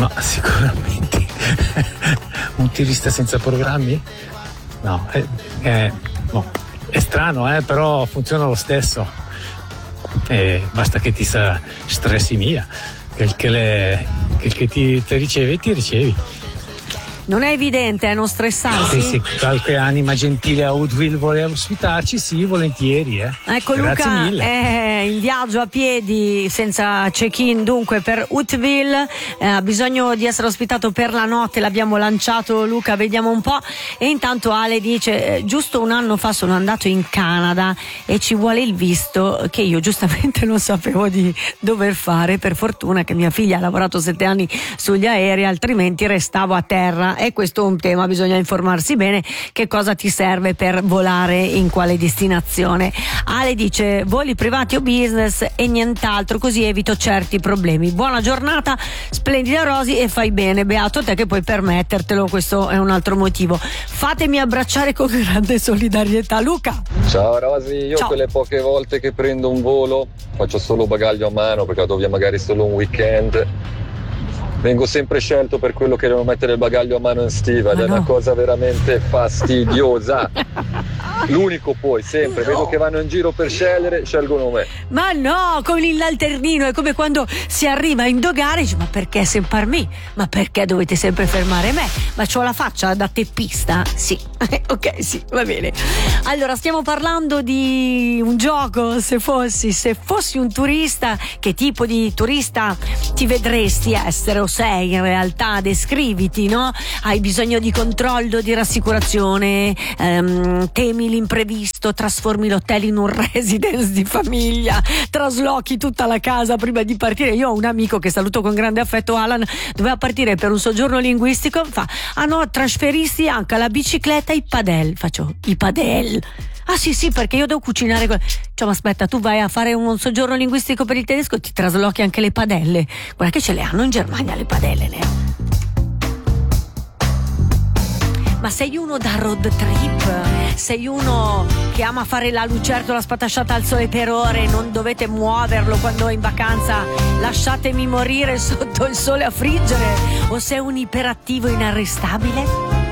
No, sicuramente. Un turista senza programmi? No, è strano, però funziona lo stesso. Basta che ti stressi via, che ti ricevi, ti ricevi. Non è evidente, non stressarsi? Sì, qualche anima gentile a Woodville vuole ospitarci, sì, volentieri. Ecco, grazie Luca mille. è in viaggio a piedi, senza check-in, dunque per Woodville, ha bisogno di essere ospitato per la notte, l'abbiamo lanciato, Luca, vediamo un po'. E intanto Ale dice, giusto un anno fa sono andato in Canada e ci vuole il visto che io giustamente non sapevo di dover fare, per fortuna che mia figlia ha lavorato 7 anni sugli aerei, altrimenti restavo a terra. E questo è un tema, bisogna informarsi bene che cosa ti serve per volare, in quale destinazione. Ale dice voli privati o business e nient'altro, così evito certi problemi. Buona giornata, splendida Rosy, e fai bene, beato te che puoi permettertelo, questo è un altro motivo. Fatemi abbracciare con grande solidarietà. Luca. Ciao Rosy, io Ciao. quelle poche volte che prendo un volo faccio solo bagaglio a mano perché vado via magari solo un weekend. Vengo sempre scelto per quello che devo mettere il bagaglio a mano in stiva ed è una cosa veramente fastidiosa. L'unico poi, sempre, vedo che vanno in giro per scegliere, scelgono me. Ma no, con l'alternino è come quando si arriva in dogare e dici, ma perché sempre me? Ma perché dovete sempre fermare me? Ma c'ho la faccia da teppista? Sì, ok, sì, va bene. Allora, stiamo parlando di un gioco. Se fossi un turista, che tipo di turista ti vedresti essere o sei in realtà? Descriviti, no? Hai bisogno di controllo, di rassicurazione, temi l'imprevisto, trasformi l'hotel in un residence di famiglia, traslochi tutta la casa prima di partire. Io ho un amico che saluto con grande affetto, Alan, doveva partire per un soggiorno linguistico, fa no, trasferissi anche la bicicletta e i padel. Faccio i padel? Ah sì, perché io devo cucinare. Cioè, ma aspetta, tu vai a fare un soggiorno linguistico per il tedesco, ti traslochi anche le padelle. Guarda che ce le hanno in Germania le padelle, ne? Ma sei uno da road trip? Sei uno che ama fare la lucertola spatasciata al sole per ore, non dovete muoverlo quando è in vacanza, lasciatemi morire sotto il sole a friggere? O sei un iperattivo inarrestabile?